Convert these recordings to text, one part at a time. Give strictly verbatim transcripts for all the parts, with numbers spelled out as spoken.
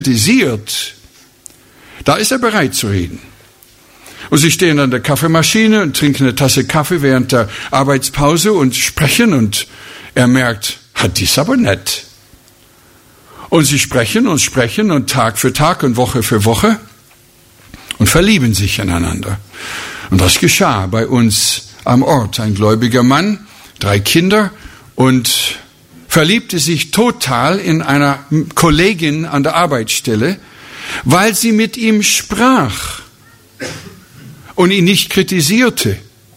kritisiert, da ist er bereit zu reden. Und sie stehen an der Kaffeemaschine und trinken eine Tasse Kaffee während der Arbeitspause und sprechen und er merkt, hat dies aber nett. Und sie sprechen und sprechen und Tag für Tag und Woche für Woche und verlieben sich ineinander. Und das geschah bei uns am Ort. Ein gläubiger Mann, drei Kinder und verliebte sich total in einer Kollegin an der Arbeitsstelle, weil sie mit ihm sprach und ihn nicht kritisierte.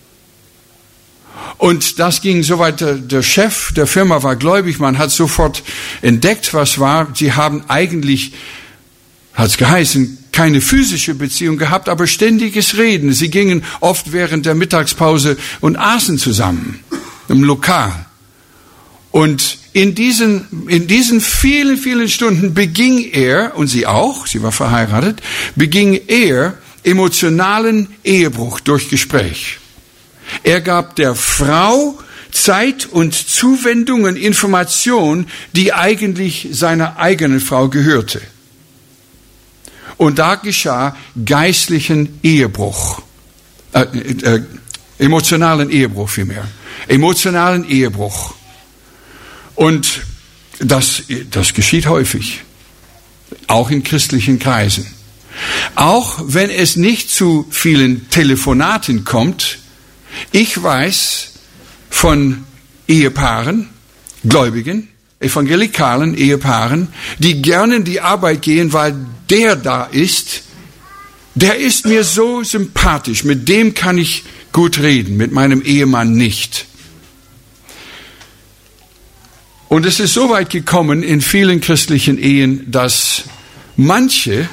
Und das ging so weit, der Chef der Firma war gläubig, man hat sofort entdeckt, was war. Sie haben eigentlich, hat es geheißen, keine physische Beziehung gehabt, aber ständiges Reden. Sie gingen oft während der Mittagspause und aßen zusammen im Lokal. Und in diesen, in diesen vielen, vielen Stunden beging er, und sie auch, sie war verheiratet, beging er emotionalen Ehebruch durch Gespräch. Er gab der Frau Zeit und Zuwendung und Information, die eigentlich seiner eigenen Frau gehörte. Und da geschah geistlichen Ehebruch, äh, äh, emotionalen Ehebruch vielmehr, emotionalen Ehebruch. Und das, das geschieht häufig, auch in christlichen Kreisen. Auch wenn es nicht zu vielen Telefonaten kommt, ich weiß von Ehepaaren, Gläubigen, evangelikalen Ehepaaren, die gerne in die Arbeit gehen, weil der da ist, der ist mir so sympathisch, mit dem kann ich gut reden, mit meinem Ehemann nicht. Und es ist so weit gekommen in vielen christlichen Ehen, dass manche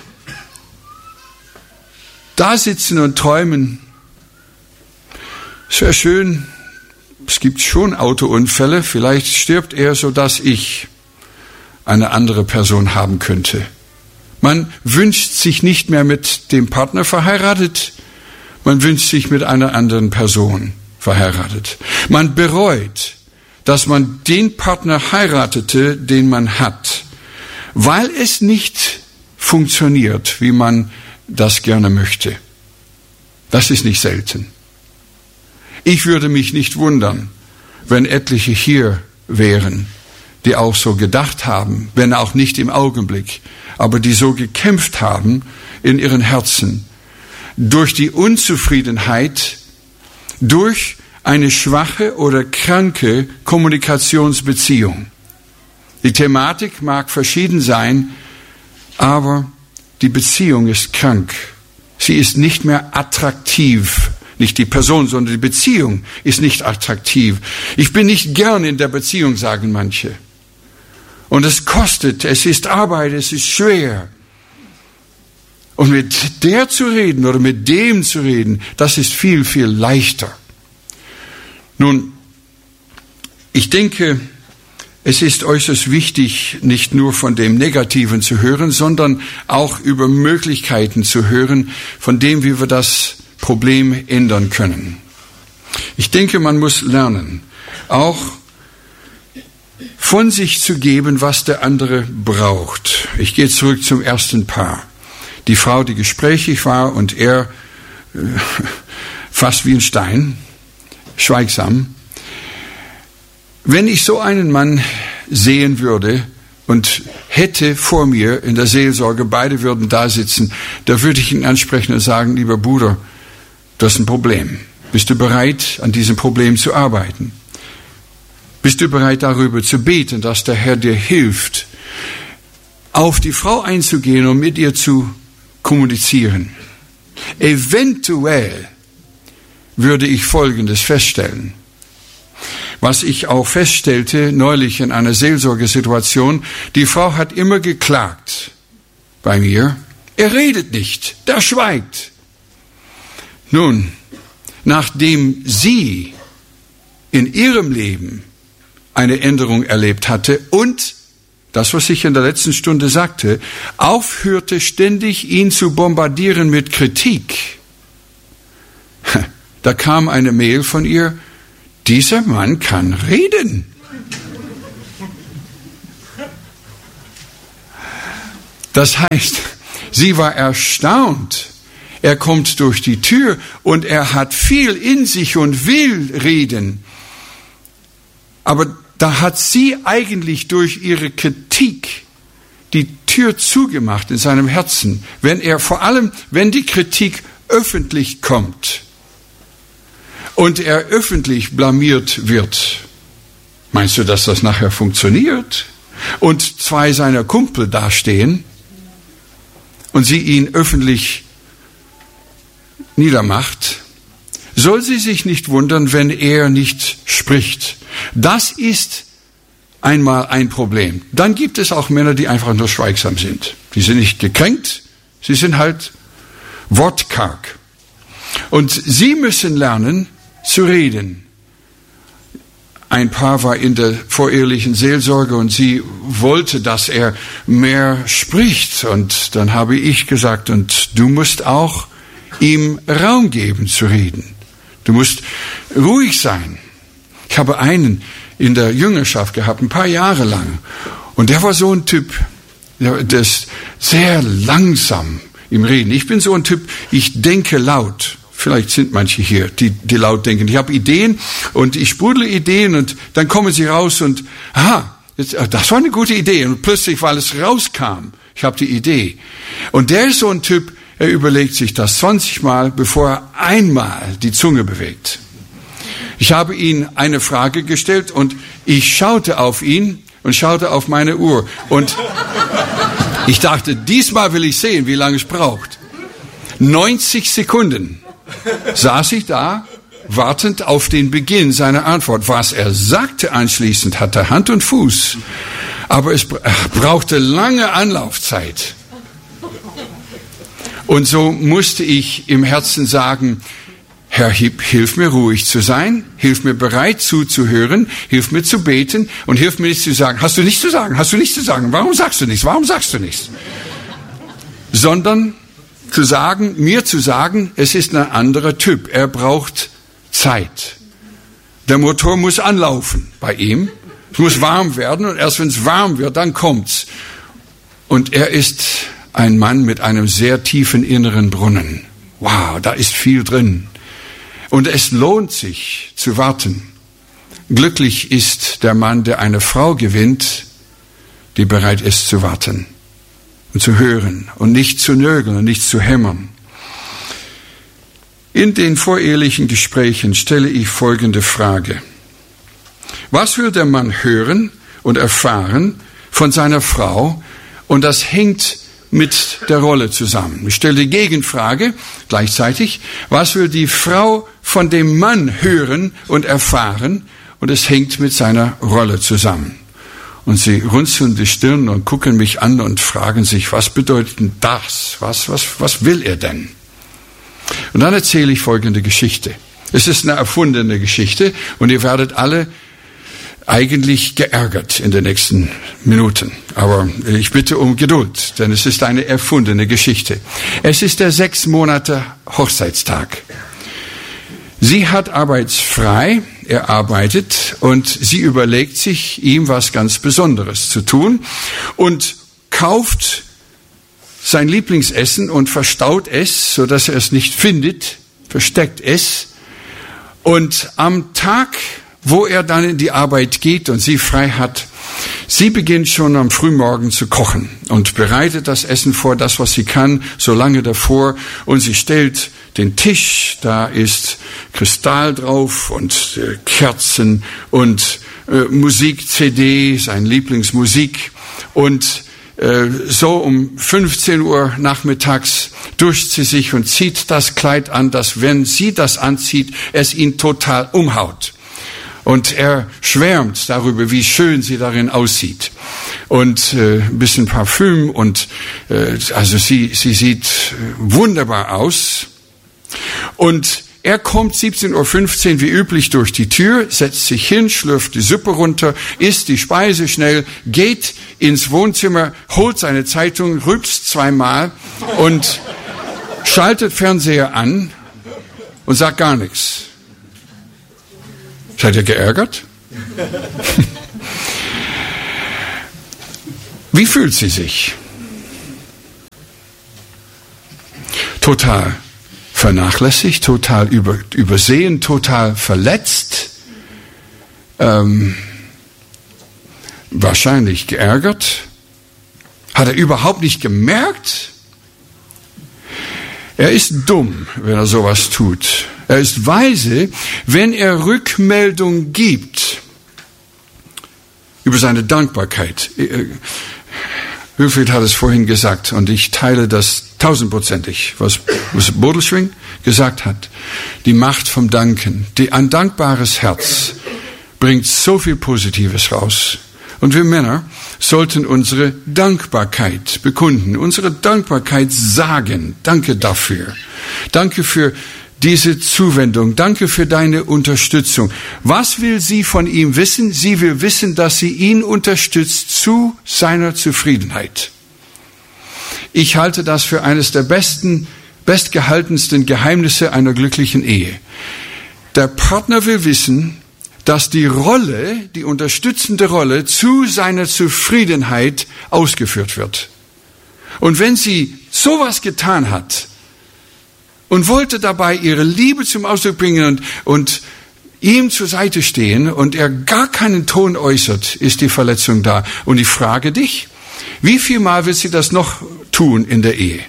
da sitzen und träumen, es wäre schön, es gibt schon Autounfälle, vielleicht stirbt er, sodass ich eine andere Person haben könnte. Man wünscht sich nicht mehr mit dem Partner verheiratet, man wünscht sich mit einer anderen Person verheiratet. Man bereut, dass man den Partner heiratete, den man hat, weil es nicht funktioniert, wie man das gerne möchte. Das ist nicht selten. Ich würde mich nicht wundern, wenn etliche hier wären, die auch so gedacht haben, wenn auch nicht im Augenblick, aber die so gekämpft haben in ihren Herzen, durch die Unzufriedenheit, durch eine schwache oder kranke Kommunikationsbeziehung. Die Thematik mag verschieden sein, aber die Beziehung ist krank. Sie ist nicht mehr attraktiv. Nicht die Person, sondern die Beziehung ist nicht attraktiv. Ich bin nicht gern in der Beziehung, sagen manche. Und es kostet, es ist Arbeit, es ist schwer. Und mit der zu reden oder mit dem zu reden, das ist viel, viel leichter. Nun, ich denke, es ist äußerst wichtig, nicht nur von dem Negativen zu hören, sondern auch über Möglichkeiten zu hören, von dem, wie wir das Problem ändern können. Ich denke, man muss lernen, auch von sich zu geben, was der andere braucht. Ich gehe zurück zum ersten Paar. Die Frau, die gesprächig war und er äh, fast wie ein Stein, schweigsam. Wenn ich so einen Mann sehen würde und hätte vor mir in der Seelsorge, beide würden da sitzen, da würde ich ihn ansprechen und sagen, lieber Bruder, das ist ein Problem. Bist du bereit, an diesem Problem zu arbeiten? Bist du bereit, darüber zu beten, dass der Herr dir hilft, auf die Frau einzugehen und mit ihr zu kommunizieren? Eventuell würde ich Folgendes feststellen. Was ich auch feststellte neulich in einer Seelsorgesituation, die Frau hat immer geklagt bei mir. Er redet nicht, der schweigt. Nun, nachdem sie in ihrem Leben eine Änderung erlebt hatte und, das was ich in der letzten Stunde sagte, aufhörte ständig ihn zu bombardieren mit Kritik, da kam eine Mail von ihr, dieser Mann kann reden. Das heißt, sie war erstaunt. Er kommt durch die Tür und er hat viel in sich und will reden. Aber da hat sie eigentlich durch ihre Kritik die Tür zugemacht in seinem Herzen. Wenn er, vor allem, wenn die Kritik öffentlich kommt und er öffentlich blamiert wird, meinst du, dass das nachher funktioniert? Und zwei seiner Kumpel dastehen und sie ihn öffentlich niedermacht, soll sie sich nicht wundern, wenn er nicht spricht. Das ist einmal ein Problem. Dann gibt es auch Männer, die einfach nur schweigsam sind. Die sind nicht gekränkt, sie sind halt wortkarg. Und sie müssen lernen zu reden. Ein Paar war in der vorehelichen Seelsorge und sie wollte, dass er mehr spricht. Und dann habe ich gesagt, und du musst auch ihm Raum geben zu reden. Du musst ruhig sein. Ich habe einen in der Jüngerschaft gehabt, ein paar Jahre lang. Und der war so ein Typ, der ist sehr langsam im Reden. Ich bin so ein Typ, ich denke laut. Vielleicht sind manche hier, die, die laut denken. Ich habe Ideen und ich sprudle Ideen und dann kommen sie raus und, aha, jetzt, das war eine gute Idee. Und plötzlich, weil es rauskam, ich habe die Idee. Und der ist so ein Typ, er überlegt sich das zwanzig Mal, bevor er einmal die Zunge bewegt. Ich habe ihm eine Frage gestellt und ich schaute auf ihn und schaute auf meine Uhr. Und ich dachte, diesmal will ich sehen, wie lange es braucht. neunzig Sekunden saß ich da, wartend auf den Beginn seiner Antwort. Was er sagte anschließend, hatte Hand und Fuß. Aber es brauchte lange Anlaufzeit. Und so musste ich im Herzen sagen, Herr, hilf mir ruhig zu sein, hilf mir bereit zuzuhören, hilf mir zu beten und hilf mir nicht zu sagen, hast du nichts zu sagen, hast du nichts zu sagen, warum sagst du nichts, warum sagst du nichts? Sondern zu sagen, mir zu sagen, es ist ein anderer Typ, er braucht Zeit. Der Motor muss anlaufen bei ihm, es muss warm werden und erst wenn es warm wird, dann kommt's. Und er ist ein Mann mit einem sehr tiefen inneren Brunnen. Wow, da ist viel drin. Und es lohnt sich zu warten. Glücklich ist der Mann, der eine Frau gewinnt, die bereit ist zu warten und zu hören und nicht zu nörgeln und nicht zu hämmern. In den vorehelichen Gesprächen stelle ich folgende Frage. Was will der Mann hören und erfahren von seiner Frau? Und das hängt mit der Rolle zusammen. Ich stelle die Gegenfrage gleichzeitig. Was will die Frau von dem Mann hören und erfahren? Und es hängt mit seiner Rolle zusammen. Und sie runzeln die Stirn und gucken mich an und fragen sich, was bedeutet denn das? Was, was, was will er denn? Und dann erzähle ich folgende Geschichte. Es ist eine erfundene Geschichte und ihr werdet alle eigentlich geärgert in den nächsten Minuten. Aber ich bitte um Geduld, denn es ist eine erfundene Geschichte. Es ist der sechs Monate Hochzeitstag. Sie hat arbeitsfrei, er arbeitet und sie überlegt sich, ihm was ganz Besonderes zu tun und kauft sein Lieblingsessen und verstaut es, sodass er es nicht findet, versteckt es. Und am Tag, wo er dann in die Arbeit geht und sie frei hat, sie beginnt schon am Frühmorgen zu kochen und bereitet das Essen vor, das, was sie kann, so lange davor. Und sie stellt den Tisch, da ist Kristall drauf und äh, Kerzen und äh, Musik-C D, sein Lieblingsmusik. Und äh, so um fünfzehn Uhr nachmittags duscht sie sich und zieht das Kleid an, dass, wenn sie das anzieht, es ihn total umhaut. Und er schwärmt darüber, wie schön sie darin aussieht. Und äh, ein bisschen Parfüm und äh, also sie, sie sieht wunderbar aus. Und er kommt siebzehn Uhr fünfzehn wie üblich durch die Tür, setzt sich hin, schlürft die Suppe runter, isst die Speise schnell, geht ins Wohnzimmer, holt seine Zeitung, rülpst zweimal und schaltet Fernseher an und sagt gar nichts. Seid ihr geärgert? Wie fühlt sie sich? total vernachlässigt, total über, übersehen, total verletzt, ähm, wahrscheinlich geärgert. Hat er überhaupt nicht gemerkt? Er ist dumm, wenn er sowas tut. Er ist weise, wenn er Rückmeldung gibt über seine Dankbarkeit. Wilfried hat es vorhin gesagt und ich teile das tausendprozentig, was, was Bodelschwing gesagt hat. Die Macht vom Danken. Die, ein dankbares Herz bringt so viel Positives raus. Und wir Männer sollten unsere Dankbarkeit bekunden, unsere Dankbarkeit sagen. Danke dafür. Danke für diese Zuwendung. Danke für deine Unterstützung. Was will sie von ihm wissen? Sie will wissen, dass sie ihn unterstützt zu seiner Zufriedenheit. Ich halte das für eines der besten, bestgehaltensten Geheimnisse einer glücklichen Ehe. Der Partner will wissen, dass die Rolle, die unterstützende Rolle zu seiner Zufriedenheit ausgeführt wird. Und wenn sie sowas getan hat und wollte dabei ihre Liebe zum Ausdruck bringen und, und ihm zur Seite stehen und er gar keinen Ton äußert, ist die Verletzung da. Und ich frage dich, wie viel Mal wird sie das noch tun in der Ehe?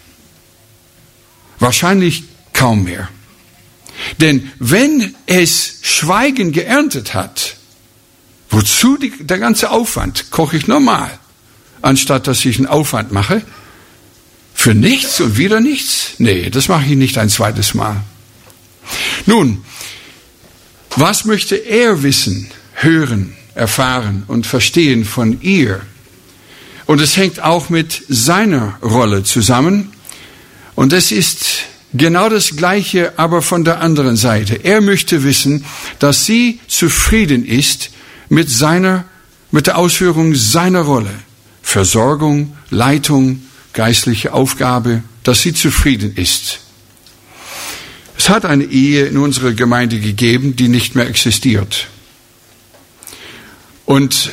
Wahrscheinlich kaum mehr. Denn wenn es Schweigen geerntet hat, wozu die, der ganze Aufwand? Koche ich normal, anstatt dass ich einen Aufwand mache für nichts und wieder nichts? Nee, das mache ich nicht ein zweites Mal. Nun, was möchte er wissen, hören, erfahren und verstehen von ihr? Und es hängt auch mit seiner Rolle zusammen. Und es ist genau das Gleiche, aber von der anderen Seite. Er möchte wissen, dass sie zufrieden ist mit seiner, mit der Ausführung seiner Rolle. Versorgung, Leitung, geistliche Aufgabe, dass sie zufrieden ist. Es hat eine Ehe in unserer Gemeinde gegeben, die nicht mehr existiert. Und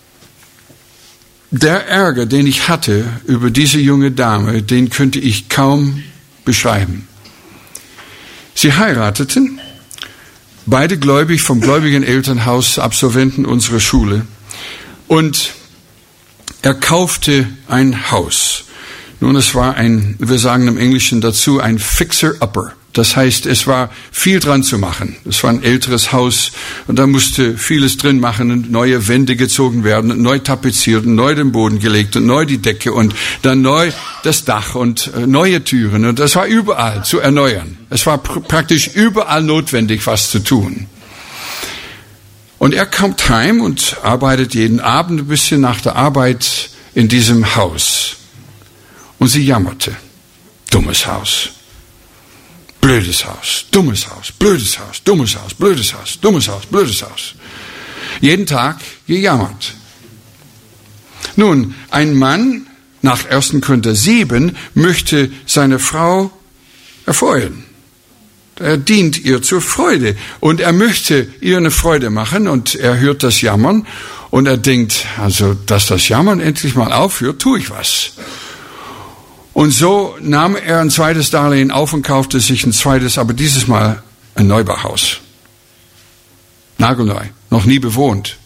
der Ärger, den ich hatte über diese junge Dame, den könnte ich kaum beschreiben. Sie heirateten, beide gläubig, vom gläubigen Elternhaus, Absolventen unserer Schule. Und er kaufte ein Haus. Nun, es war ein, wir sagen im Englischen dazu, ein Fixer-Upper. Das heißt, es war viel dran zu machen. Es war ein älteres Haus und da musste vieles drin machen und neue Wände gezogen werden und neu tapeziert und neu den Boden gelegt und neu die Decke und dann neu das Dach und äh, neue Türen. Und das war überall zu erneuern. Es war pr- praktisch überall notwendig, was zu tun. Und er kommt heim und arbeitet jeden Abend ein bisschen nach der Arbeit in diesem Haus. Und sie jammerte. Dummes Haus. Blödes Haus, dummes Haus, blödes Haus, dummes Haus, blödes Haus, dummes Haus, blödes Haus. Jeden Tag gejammert. Nun, ein Mann nach ersten Korinther sieben möchte seine Frau erfreuen. Er dient ihr zur Freude und er möchte ihr eine Freude machen und er hört das Jammern und er denkt, also, dass das Jammern endlich mal aufhört, tue ich was. Und so nahm er ein zweites Darlehen auf und kaufte sich ein zweites, aber dieses Mal ein Neubauhaus. Nagelneu, noch nie bewohnt.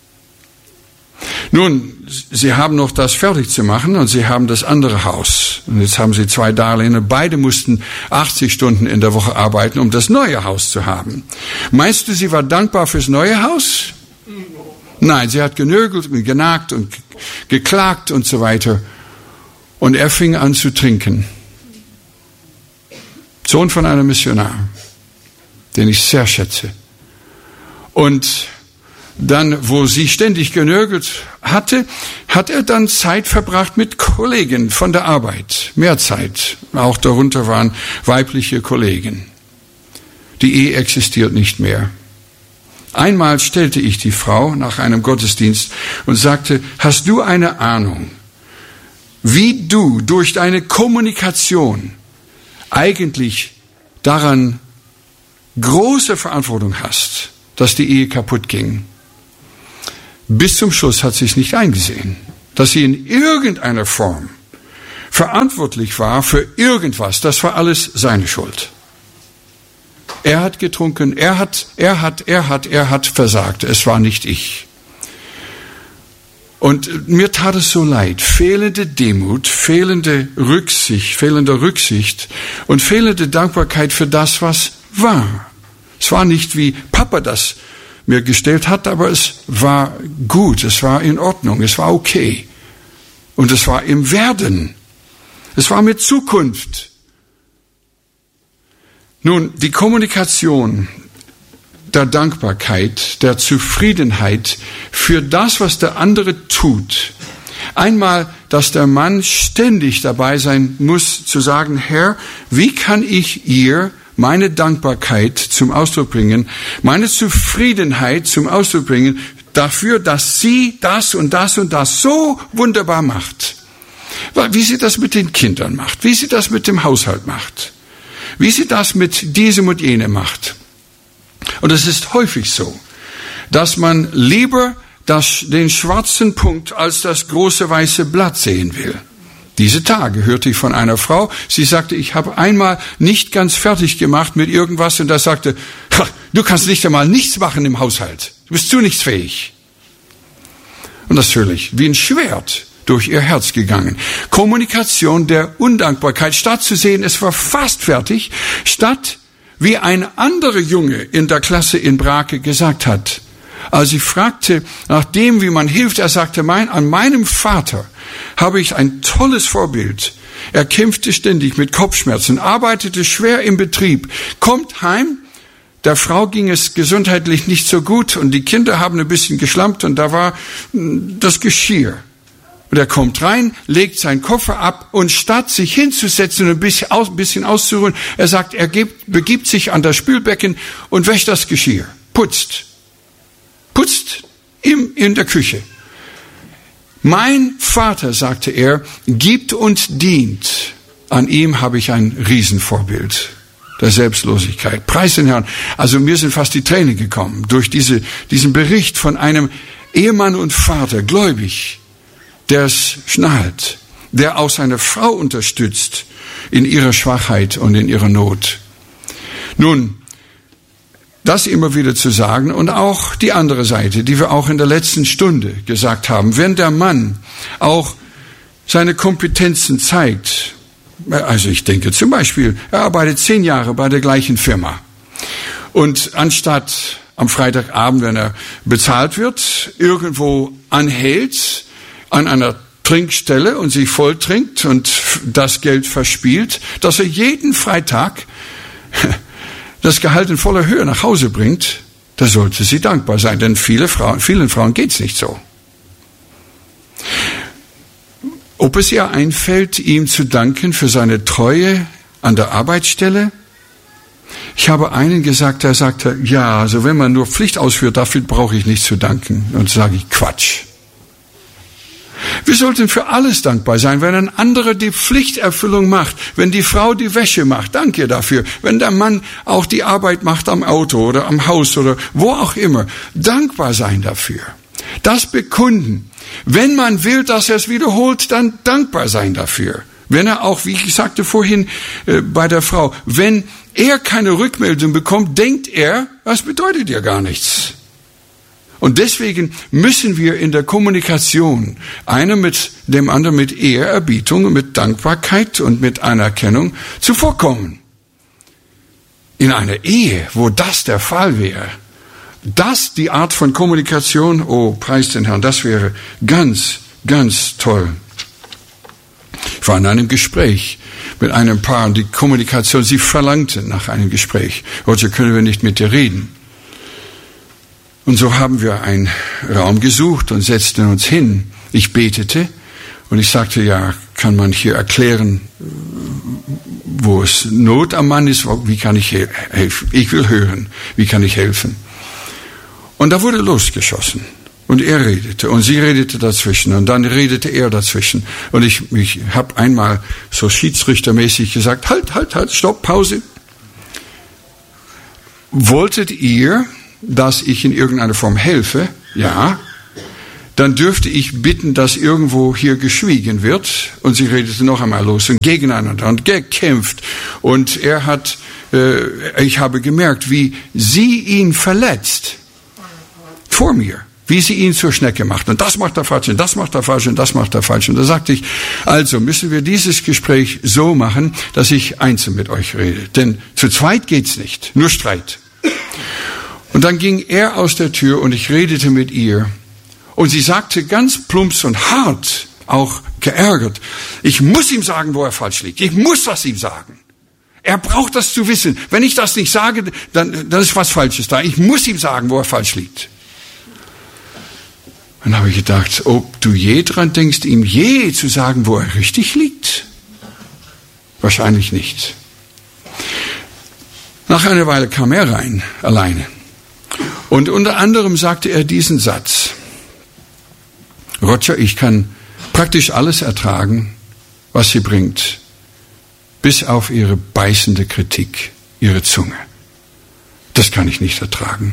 Nun, sie haben noch das fertig zu machen und sie haben das andere Haus. Und jetzt haben sie zwei Darlehen. Beide mussten achtzig Stunden in der Woche arbeiten, um das neue Haus zu haben. Meinst du, sie war dankbar fürs neue Haus? Nein, sie hat genörgelt und genagt und geklagt und so weiter. Und er fing an zu trinken. Sohn von einem Missionar, den ich sehr schätze. Und dann, wo sie ständig genörgelt hatte, hat er dann Zeit verbracht mit Kollegen von der Arbeit. Mehr Zeit. Auch darunter waren weibliche Kollegen. Die Ehe existiert nicht mehr. Einmal stellte ich die Frau nach einem Gottesdienst und sagte, hast du eine Ahnung, wie du durch deine Kommunikation eigentlich daran große Verantwortung hast, dass die Ehe kaputt ging? Bis zum Schluss hat sie es nicht eingesehen, dass sie in irgendeiner Form verantwortlich war für irgendwas, das war alles seine Schuld. Er hat getrunken, er hat, er hat, er hat, er hat versagt. Es war nicht ich. Und mir tat es so leid. Fehlende Demut, fehlende Rücksicht, fehlende Rücksicht und fehlende Dankbarkeit für das, was war. Es war nicht, wie Papa das mir gestellt hat, aber es war gut, es war in Ordnung, es war okay. Und es war im Werden. Es war mit Zukunft. Nun, die Kommunikation der Dankbarkeit, der Zufriedenheit für das, was der andere tut. Einmal, dass der Mann ständig dabei sein muss, zu sagen, Herr, wie kann ich ihr meine Dankbarkeit zum Ausdruck bringen, meine Zufriedenheit zum Ausdruck bringen, dafür, dass sie das und das und das so wunderbar macht. Wie sie das mit den Kindern macht, wie sie das mit dem Haushalt macht, wie sie das mit diesem und jenem macht. Und es ist häufig so, dass man lieber das, den schwarzen Punkt als das große weiße Blatt sehen will. Diese Tage hörte ich von einer Frau, sie sagte, ich habe einmal nicht ganz fertig gemacht mit irgendwas und da sagte, du kannst nicht einmal nichts machen im Haushalt, du bist zu nichts fähig. Und das natürlich wie ein Schwert durch ihr Herz gegangen. Kommunikation der Undankbarkeit, statt zu sehen, es war fast fertig, statt wie ein anderer Junge in der Klasse in Brake gesagt hat, als ich fragte nach dem, wie man hilft, er sagte, mein, an meinem Vater habe ich ein tolles Vorbild. Er kämpfte ständig mit Kopfschmerzen, arbeitete schwer im Betrieb, kommt heim, der Frau ging es gesundheitlich nicht so gut und die Kinder haben ein bisschen geschlampt und da war das Geschirr. Und er kommt rein, legt seinen Koffer ab und statt sich hinzusetzen und ein bisschen, aus, ein bisschen auszuruhen, er sagt, er gibt, begibt sich an das Spülbecken und wäscht das Geschirr, putzt. Putzt im, in der Küche. Mein Vater, sagte er, gibt und dient. An ihm habe ich ein Riesenvorbild der Selbstlosigkeit. Preis den Herrn. Also mir sind fast die Tränen gekommen durch diese, diesen Bericht von einem Ehemann und Vater, gläubig, der es schnallt, der auch seine Frau unterstützt in ihrer Schwachheit und in ihrer Not. Nun, das immer wieder zu sagen und auch die andere Seite, die wir auch in der letzten Stunde gesagt haben. Wenn der Mann auch seine Kompetenzen zeigt, also ich denke zum Beispiel, er arbeitet zehn Jahre bei der gleichen Firma und anstatt am Freitagabend, wenn er bezahlt wird, irgendwo anhält an einer Trinkstelle und sich volltrinkt und das Geld verspielt, dass er jeden Freitag das Gehalt in voller Höhe nach Hause bringt, da sollte sie dankbar sein, denn viele Frauen, vielen Frauen geht's nicht so. Ob es ihr einfällt, ihm zu danken für seine Treue an der Arbeitsstelle? Ich habe einen gesagt, der sagte, ja, also wenn man nur Pflicht ausführt, dafür brauche ich nicht zu danken. Und sage ich, Quatsch. Wir sollten für alles dankbar sein, wenn ein anderer die Pflichterfüllung macht, wenn die Frau die Wäsche macht, danke dafür, wenn der Mann auch die Arbeit macht am Auto oder am Haus oder wo auch immer, dankbar sein dafür. Das bekunden. Wenn man will, dass er es wiederholt, dann dankbar sein dafür. Wenn er auch, wie ich sagte vorhin äh, bei der Frau, wenn er keine Rückmeldung bekommt, denkt er, das bedeutet ja gar nichts. Und deswegen müssen wir in der Kommunikation einer mit dem anderen mit Ehrerbietung, mit Dankbarkeit und mit Anerkennung zuvorkommen. In einer Ehe, wo das der Fall wäre, das die Art von Kommunikation, oh, preis den Herrn, das wäre ganz, ganz toll. Ich war in einem Gespräch mit einem Paar und die Kommunikation, sie verlangte nach einem Gespräch. Heute können wir nicht mit dir reden. Und so haben wir einen Raum gesucht und setzten uns hin. Ich betete und ich sagte, ja, kann man hier erklären, wo es Not am Mann ist, wie kann ich helfen? Ich will hören, wie kann ich helfen? Und da wurde losgeschossen. Und er redete und sie redete dazwischen und dann redete er dazwischen. Und ich, ich habe einmal so schiedsrichtermäßig gesagt, halt, halt, halt, stopp, Pause. Wolltet ihr, dass ich in irgendeiner Form helfe? Ja. dann dürfte ich bitten, dass irgendwo hier geschwiegen wird. Und sie redete noch einmal los und gegeneinander und gekämpft. Und er hat, äh, ich habe gemerkt, wie sie ihn verletzt. Vor mir. Wie sie ihn zur Schnecke macht. Und das macht er falsch, und das macht er falsch, und das macht er falsch. Und da sagte ich, also müssen wir dieses Gespräch so machen, dass ich einzeln mit euch rede. Denn zu zweit geht's nicht. Nur Streit. Und dann ging er aus der Tür und ich redete mit ihr. Und sie sagte ganz plumps und hart, auch geärgert, ich muss ihm sagen, wo er falsch liegt. Ich muss das ihm sagen. Er braucht das zu wissen. Wenn ich das nicht sage, dann, dann ist was Falsches da. Ich muss ihm sagen, wo er falsch liegt. Dann habe ich gedacht, ob du je dran denkst, ihm je zu sagen, wo er richtig liegt? Wahrscheinlich nicht. Nach einer Weile kam er rein, alleine. Und unter anderem sagte er diesen Satz. Roger, ich kann praktisch alles ertragen, was sie bringt, bis auf ihre beißende Kritik, ihre Zunge. Das kann ich nicht ertragen.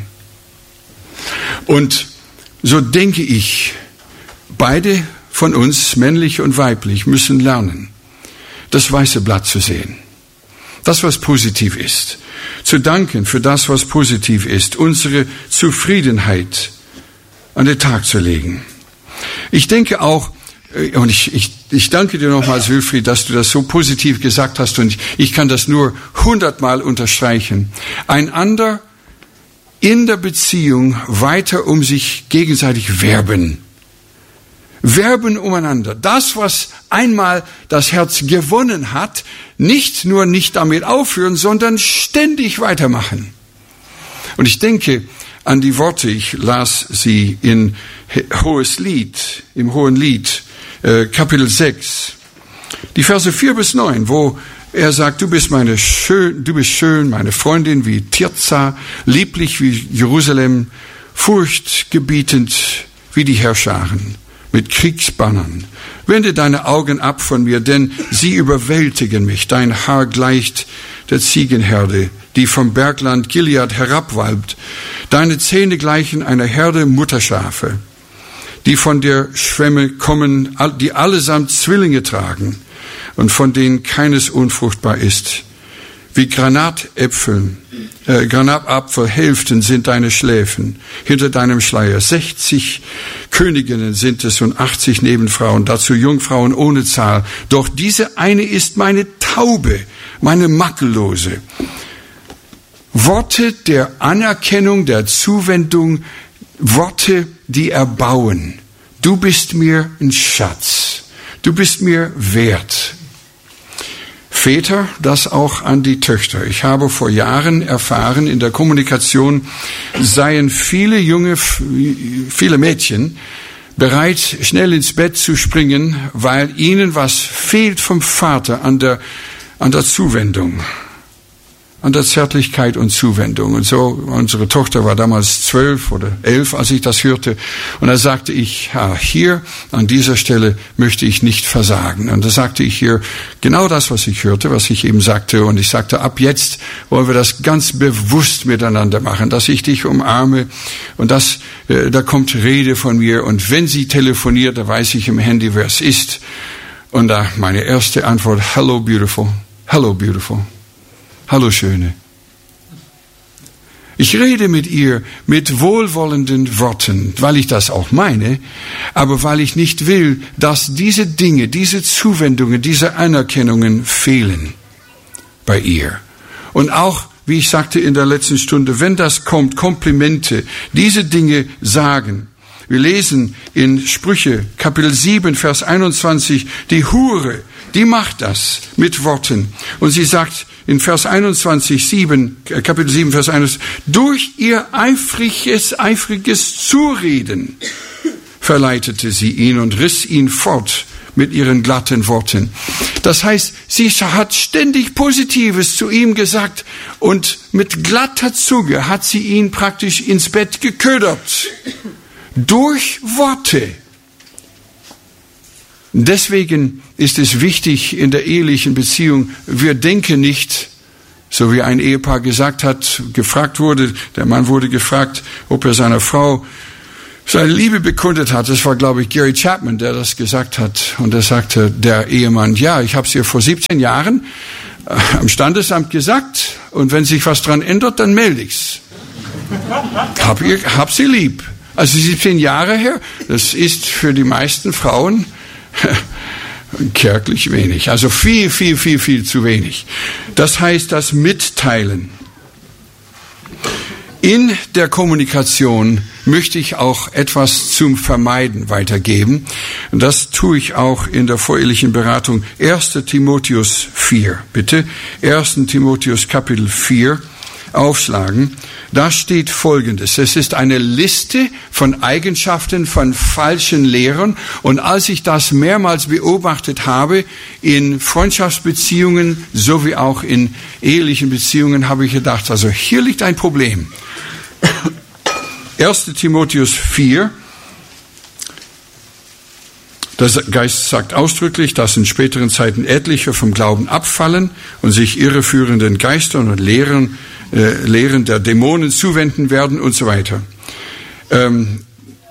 Und so denke ich, beide von uns, männlich und weiblich, müssen lernen, das weiße Blatt zu sehen. Das, was positiv ist. Zu danken für das, was positiv ist. Unsere Zufriedenheit an den Tag zu legen. Ich denke auch, und ich, ich, ich danke dir nochmals, Wilfried, dass du das so positiv gesagt hast, und ich, ich kann das nur hundertmal unterstreichen. Einander in der Beziehung weiter um sich gegenseitig werben. Werben umeinander. Das, was einmal das Herz gewonnen hat, nicht nur nicht damit aufhören, sondern ständig weitermachen. Und ich denke an die Worte, ich las sie in Hohes Lied, im Hohen Lied, äh, Kapitel sechs, die Verse vier bis neun, wo er sagt, du bist meine schön, du bist schön, meine Freundin wie Tirza, lieblich wie Jerusalem, furchtgebietend wie die Herrscharen, mit Kriegsbannern. Wende deine Augen ab von mir, denn sie überwältigen mich. Dein Haar gleicht der Ziegenherde, die vom Bergland Gilead herabwalbt. Deine Zähne gleichen einer Herde Mutterschafe, die von der Schwemme kommen, die allesamt Zwillinge tragen und von denen keines unfruchtbar ist. Wie Granatäpfeln, äh, Granatapfelhälften sind deine Schläfen hinter deinem Schleier. Sechzig Königinnen sind es und achtzig Nebenfrauen, dazu Jungfrauen ohne Zahl. Doch diese eine ist meine Taube, meine Makellose. Worte der Anerkennung, der Zuwendung, Worte, die erbauen. Du bist mir ein Schatz. Du bist mir wert. Väter, das auch an die Töchter. Ich habe vor Jahren erfahren, in der Kommunikation seien viele junge, viele Mädchen bereit, schnell ins Bett zu springen, weil ihnen was fehlt vom Vater an der, an der Zuwendung, an der Zärtlichkeit und Zuwendung. Und so, unsere Tochter war damals zwölf oder elf, als ich das hörte. Und da sagte ich, ja, hier an dieser Stelle möchte ich nicht versagen. Und da sagte ich hier genau das, was ich hörte, was ich eben sagte. Und ich sagte, ab jetzt wollen wir das ganz bewusst miteinander machen, dass ich dich umarme. Und das, äh, da kommt Rede von mir. Und wenn sie telefoniert, da weiß ich im Handy, wer es ist. Und da meine erste Antwort, hello beautiful, hello beautiful. Hallo Schöne. Ich rede mit ihr mit wohlwollenden Worten, weil ich das auch meine, aber weil ich nicht will, dass diese Dinge, diese Zuwendungen, diese Anerkennungen fehlen bei ihr. Und auch, wie ich sagte in der letzten Stunde, wenn das kommt, Komplimente, diese Dinge sagen. Wir lesen in Sprüche, Kapitel sieben, Vers einundzwanzig, die Hure, die macht das mit Worten. Und sie sagt in Vers einundzwanzig, sieben, Kapitel sieben, Vers einundzwanzig, durch ihr eifriges, eifriges Zureden verleitete sie ihn und riss ihn fort mit ihren glatten Worten. Das heißt, sie hat ständig Positives zu ihm gesagt und mit glatter Zunge hat sie ihn praktisch ins Bett geködert. Durch Worte. Deswegen ist es wichtig in der ehelichen Beziehung, wir denken nicht, so wie ein Ehepaar gesagt hat, gefragt wurde, der Mann wurde gefragt, ob er seiner Frau seine Liebe bekundet hat. Das war, glaube ich, Gary Chapman, der das gesagt hat. Und er sagte, der Ehemann, ja, ich habe es ihr vor siebzehn Jahren äh, am Standesamt gesagt. Und wenn sich was dran ändert, dann melde ich's. Hab, ihr, hab sie lieb. Also siebzehn Jahre her, das ist für die meisten Frauen kärglich wenig. Also viel, viel, viel, viel zu wenig. Das heißt, das Mitteilen. In der Kommunikation möchte ich auch etwas zum Vermeiden weitergeben. Und das tue ich auch in der vorehelichen Beratung. erster Timotheus vier, bitte. erster Timotheus Kapitel vier aufschlagen. Da steht Folgendes. Es ist eine Liste von Eigenschaften von falschen Lehrern. Und als ich das mehrmals beobachtet habe, in Freundschaftsbeziehungen sowie auch in ehelichen Beziehungen, habe ich gedacht, also hier liegt ein Problem. erster Timotheus vier. Der Geist sagt ausdrücklich, dass in späteren Zeiten etliche vom Glauben abfallen und sich irreführenden Geistern und Lehren, äh, Lehren der Dämonen zuwenden werden und so weiter. Ähm,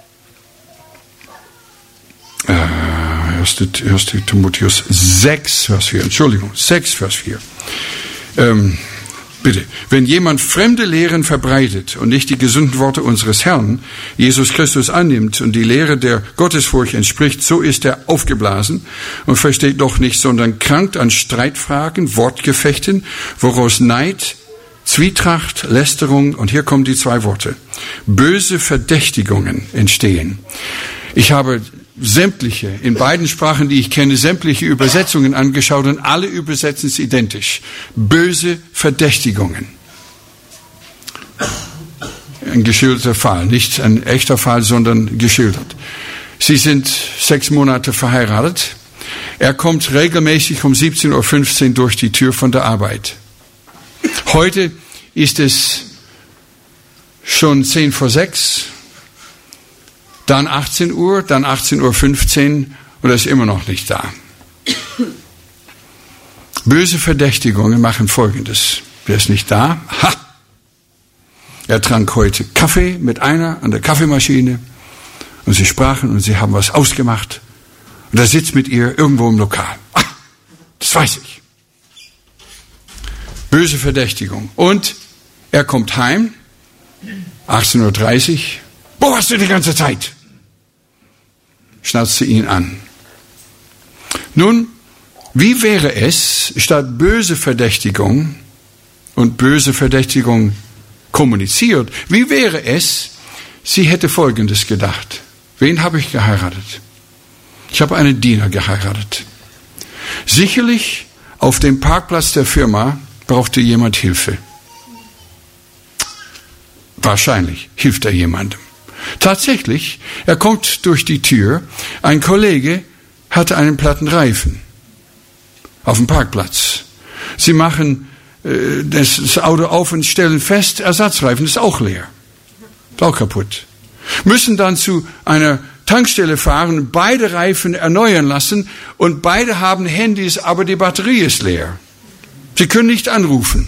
äh, erster Timotheus sechs, Vers vier, Entschuldigung, sechs, Vers vier. Ähm, Bitte, wenn jemand fremde Lehren verbreitet und nicht die gesunden Worte unseres Herrn, Jesus Christus, annimmt und die Lehre der Gottesfurcht entspricht, so ist er aufgeblasen und versteht doch nicht, sondern krankt an Streitfragen, Wortgefechten, woraus Neid, Zwietracht, Lästerung, und hier kommen die zwei Worte, böse Verdächtigungen entstehen. Ich habe sämtliche, in beiden Sprachen, die ich kenne, sämtliche Übersetzungen angeschaut und alle übersetzen es identisch. Böse Verdächtigungen. Ein geschilderter Fall, nicht ein echter Fall, sondern geschildert. Sie sind sechs Monate verheiratet. Er kommt regelmäßig um siebzehn Uhr fünfzehn durch die Tür von der Arbeit. Heute ist es schon zehn vor sechs. Dann achtzehn Uhr, dann achtzehn Uhr fünfzehn und er ist immer noch nicht da. Böse Verdächtigungen machen Folgendes. Wer ist nicht da? Ha! Er trank heute Kaffee mit einer an der Kaffeemaschine und sie sprachen und sie haben was ausgemacht. Und er sitzt mit ihr irgendwo im Lokal. Ah, das weiß ich. Böse Verdächtigung. Und er kommt heim, achtzehn Uhr dreißig. Wo warst du die ganze Zeit? Schnauzte ihn an. Nun, wie wäre es, statt böse Verdächtigung und böse Verdächtigung kommuniziert, wie wäre es, sie hätte Folgendes gedacht. Wen habe ich geheiratet? Ich habe einen Diener geheiratet. Sicherlich auf dem Parkplatz der Firma brauchte jemand Hilfe. Wahrscheinlich hilft er jemandem. Tatsächlich, er kommt durch die Tür, ein Kollege hatte einen platten Reifen auf dem Parkplatz. Sie machen äh, das, das Auto auf und stellen fest, Ersatzreifen ist auch leer, ist auch kaputt. Müssen dann zu einer Tankstelle fahren, beide Reifen erneuern lassen und beide haben Handys, aber die Batterie ist leer. Sie können nicht anrufen.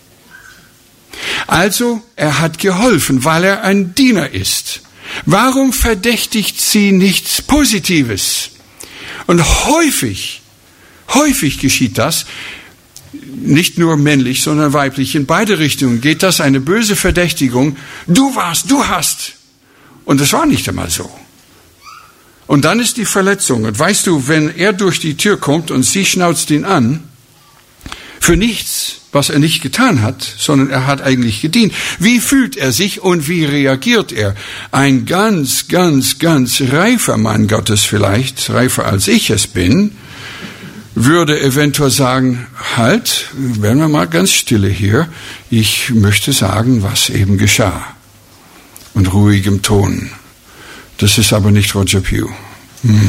Also, er hat geholfen, weil er ein Diener ist. Warum verdächtigt sie nichts Positives? Und häufig, häufig geschieht das, nicht nur männlich, sondern weiblich, in beide Richtungen geht das, eine böse Verdächtigung. Du warst, du hast. Und das war nicht einmal so. Und dann ist die Verletzung. Und weißt du, wenn er durch die Tür kommt und sie schnauzt ihn an, für nichts, was er nicht getan hat, sondern er hat eigentlich gedient. Wie fühlt er sich und wie reagiert er? Ein ganz, ganz, ganz reifer Mann Gottes vielleicht, reifer als ich es bin, würde eventuell sagen, halt, werden wir mal ganz stille hier. Ich möchte sagen, was eben geschah. Und ruhigem Ton. Das ist aber nicht Roger Pugh. Hm.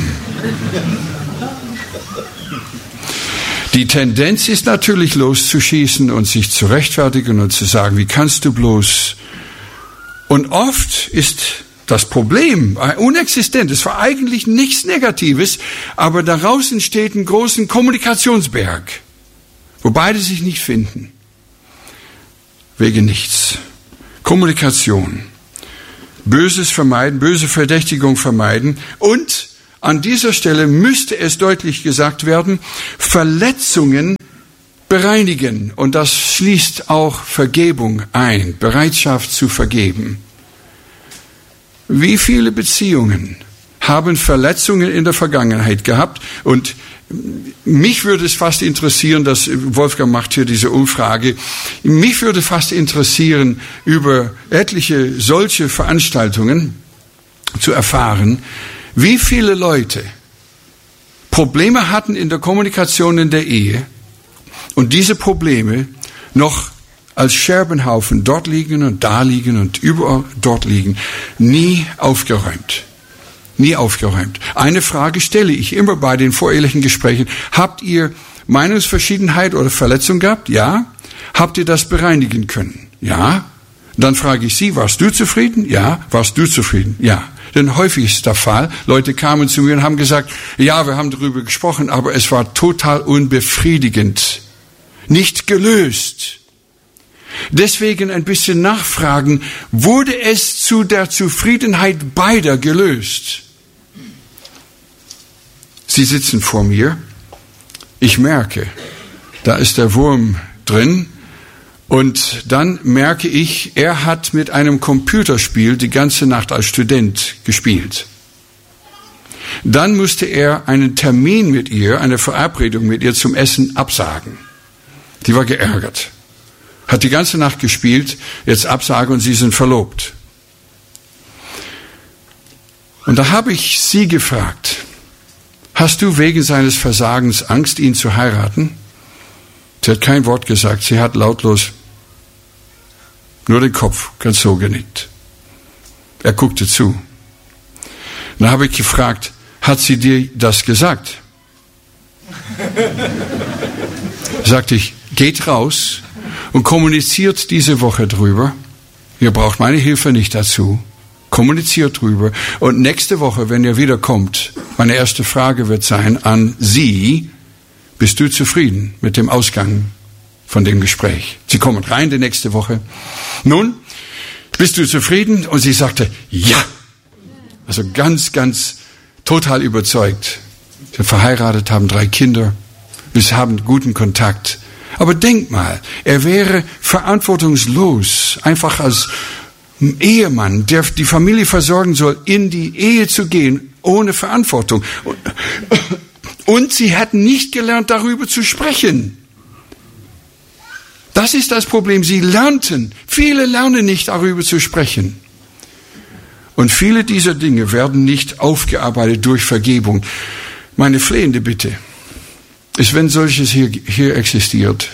Die Tendenz ist natürlich loszuschießen und sich zu rechtfertigen und zu sagen, wie kannst du bloß? Und oft ist das Problem unexistent. Es war eigentlich nichts Negatives, aber daraus entsteht ein großen Kommunikationsberg, wo beide sich nicht finden. Wegen nichts. Kommunikation. Böses vermeiden, böse Verdächtigung vermeiden. Und an dieser Stelle müsste es deutlich gesagt werden, Verletzungen bereinigen. Und das schließt auch Vergebung ein, Bereitschaft zu vergeben. Wie viele Beziehungen haben Verletzungen in der Vergangenheit gehabt? Und mich würde es fast interessieren, dass Wolfgang macht hier diese Umfrage, mich würde fast interessieren, über etliche solche Veranstaltungen zu erfahren, wie viele Leute Probleme hatten in der Kommunikation in der Ehe und diese Probleme noch als Scherbenhaufen dort liegen und da liegen und überall dort liegen, nie aufgeräumt. Nie aufgeräumt. Eine Frage stelle ich immer bei den vorehelichen Gesprächen. Habt ihr Meinungsverschiedenheit oder Verletzung gehabt? Ja. Habt ihr das bereinigen können? Ja. Dann frage ich Sie, warst du zufrieden? Ja. Warst du zufrieden? Ja. Denn häufig ist der Fall, Leute kamen zu mir und haben gesagt, ja, wir haben darüber gesprochen, aber es war total unbefriedigend. Nicht gelöst. Deswegen ein bisschen nachfragen, wurde es zu der Zufriedenheit beider gelöst? Sie sitzen vor mir, ich merke, da ist der Wurm drin und dann merke ich, er hat mit einem Computerspiel die ganze Nacht als Student gespielt. Dann musste er einen Termin mit ihr, eine Verabredung mit ihr zum Essen absagen. Die war geärgert. Hat die ganze Nacht gespielt, jetzt Absage und sie sind verlobt. Und da habe ich sie gefragt, hast du wegen seines Versagens Angst, ihn zu heiraten? Sie hat kein Wort gesagt, sie hat lautlos nur den Kopf ganz so genickt. Er guckte zu. Dann habe ich gefragt, hat sie dir das gesagt? Sagte ich, geht raus und kommuniziert diese Woche drüber. Ihr braucht meine Hilfe nicht dazu. Kommuniziert drüber. Und nächste Woche, wenn ihr wiederkommt, meine erste Frage wird sein an Sie, bist du zufrieden mit dem Ausgang von dem Gespräch? Sie kommen rein die nächste Woche. Nun, bist du zufrieden? Und sie sagte, ja. Also ganz, ganz total überzeugt. Sie sind verheiratet, haben drei Kinder. Wir haben guten Kontakt. Aber denk mal, er wäre verantwortungslos, einfach als Ehemann, der die Familie versorgen soll, in die Ehe zu gehen, ohne Verantwortung. Und sie hätten nicht gelernt, darüber zu sprechen. Das ist das Problem. Sie lernten. Viele lernen nicht, darüber zu sprechen. Und viele dieser Dinge werden nicht aufgearbeitet durch Vergebung. Meine flehende Bitte ist, wenn solches hier, hier existiert,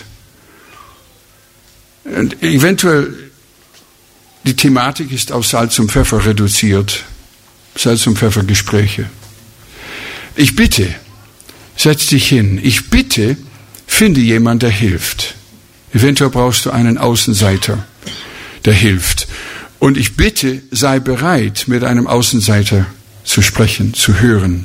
und eventuell die Thematik ist auf Salz und Pfeffer reduziert, Salz und Pfeffer Gespräche. Ich bitte, setz dich hin. Ich bitte, finde jemand, der hilft. Eventuell brauchst du einen Außenseiter, der hilft. Und ich bitte, sei bereit, mit einem Außenseiter zu sprechen, zu hören.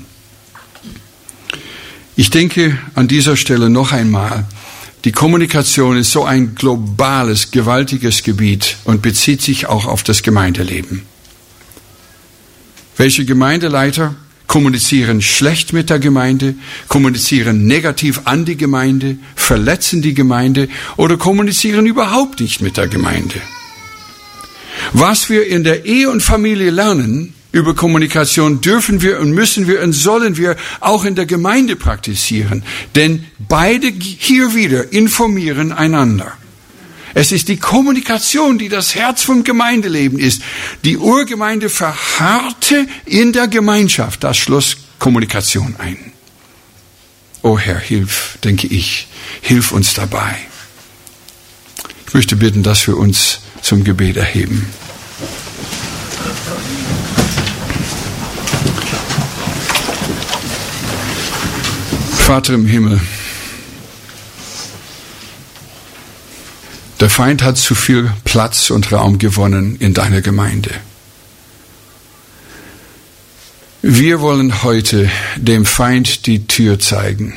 Ich denke an dieser Stelle noch einmal, die Kommunikation ist so ein globales, gewaltiges Gebiet und bezieht sich auch auf das Gemeindeleben. Welche Gemeindeleiter kommunizieren schlecht mit der Gemeinde, kommunizieren negativ an die Gemeinde, verletzen die Gemeinde oder kommunizieren überhaupt nicht mit der Gemeinde? Was wir in der Ehe und Familie lernen über Kommunikation, dürfen wir und müssen wir und sollen wir auch in der Gemeinde praktizieren. Denn beide hier wieder informieren einander. Es ist die Kommunikation, die das Herz vom Gemeindeleben ist. Die Urgemeinde verharrte in der Gemeinschaft. Das schloss Kommunikation ein. O Herr, hilf, denke ich, hilf uns dabei. Ich möchte bitten, dass wir uns zum Gebet erheben. Vater im Himmel, der Feind hat zu viel Platz und Raum gewonnen in deiner Gemeinde. Wir wollen heute dem Feind die Tür zeigen,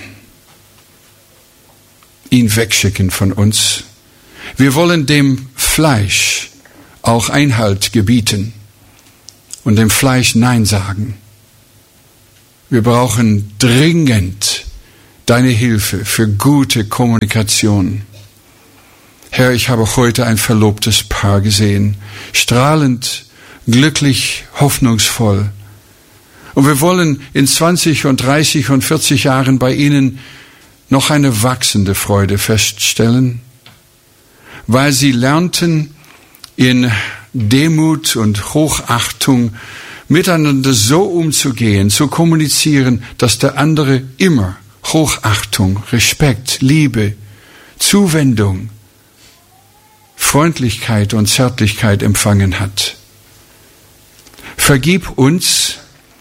ihn wegschicken von uns. Wir wollen dem Fleisch auch Einhalt gebieten und dem Fleisch Nein sagen. Wir brauchen dringend deine Hilfe für gute Kommunikation. Herr, ich habe heute ein verlobtes Paar gesehen, strahlend, glücklich, hoffnungsvoll. Und wir wollen in zwanzig und dreißig und vierzig Jahren bei ihnen noch eine wachsende Freude feststellen, weil sie lernten, in Demut und Hochachtung miteinander so umzugehen, zu kommunizieren, dass der andere immer Hochachtung, Respekt, Liebe, Zuwendung, Freundlichkeit und Zärtlichkeit empfangen hat. Vergib uns,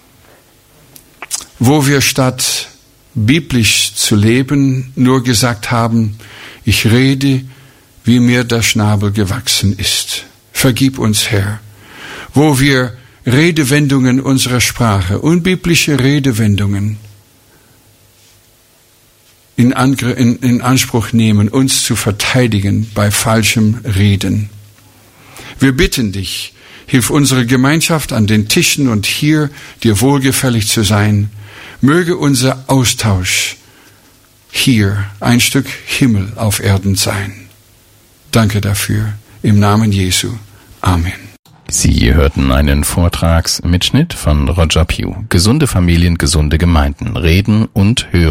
wo wir statt biblisch zu leben nur gesagt haben, ich rede, wie mir der Schnabel gewachsen ist. Vergib uns, Herr, wo wir Redewendungen unserer Sprache, unbiblische Redewendungen in, Angr- in, in Anspruch nehmen, uns zu verteidigen bei falschem Reden. Wir bitten dich, hilf unsere Gemeinschaft an den Tischen und hier dir wohlgefällig zu sein. Möge unser Austausch hier ein Stück Himmel auf Erden sein. Danke dafür. Im Namen Jesu. Amen. Sie hörten einen Vortragsmitschnitt von Roger Pugh. Gesunde Familien, gesunde Gemeinden. Reden und Hören.